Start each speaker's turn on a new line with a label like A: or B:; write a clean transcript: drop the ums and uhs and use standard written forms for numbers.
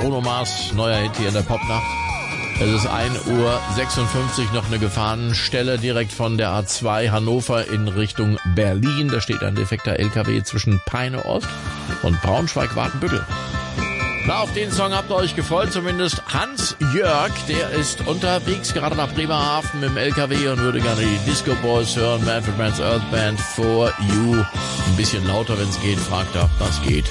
A: Bruno Mars, neuer Hit hier in der Popnacht. Es ist 1:56 Uhr, noch eine Gefahrenstelle direkt von der A2 Hannover in Richtung Berlin. Da steht ein defekter LKW zwischen Peine Ost und Braunschweig-Wartenbüttel. Na, auf den Song habt ihr euch gefreut, zumindest Hans-Jörg, der ist unterwegs gerade nach Bremerhaven mit dem LKW und würde gerne die Disco Boys hören, Manfred Mann's Earth Band, For You. Ein bisschen lauter, wenn's geht, fragt er, das geht.